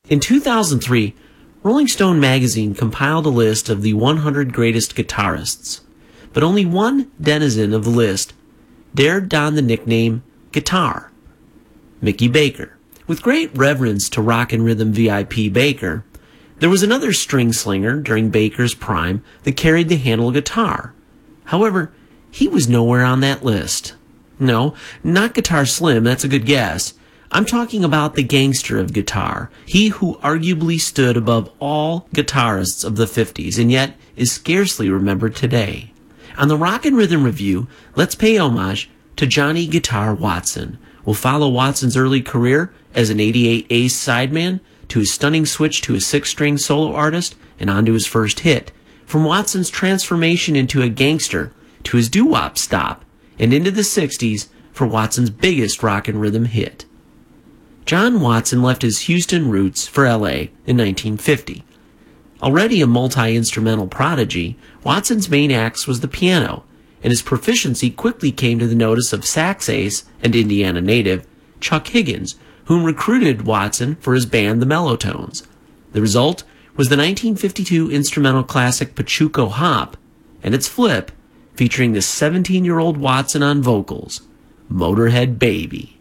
In 2003, Rolling Stone magazine compiled a list of the 100 greatest guitarists, but only one denizen of the list dared don the nickname Guitar, Mickey Baker. With great reverence to rock and rhythm VIP Baker, there was another string slinger during Baker's prime that carried the handle guitar. However, he was nowhere on that list. No, not Guitar Slim, that's a good guess. I'm talking about the gangster of guitar, he who arguably stood above all guitarists of the 50s and yet is scarcely remembered today. On the Rock and Rhythm Review, let's pay homage to Johnny Guitar Watson. We'll follow Watson's early career as an 88 Ace sideman to his stunning switch to a 6-string solo artist and on to his first hit, from Watson's transformation into a gangster to his doo-wop stop, and into the 60s for Watson's biggest rock and rhythm hit. John Watson left his Houston roots for L.A. in 1950. Already a multi-instrumental prodigy, Watson's main axe was the piano, and his proficiency quickly came to the notice of sax ace and Indiana native Chuck Higgins, whom recruited Watson for his band the Mellotones. The result was the 1952 instrumental classic Pachuco Hop, and its flip, featuring the 17-year-old Watson on vocals, Motorhead Baby.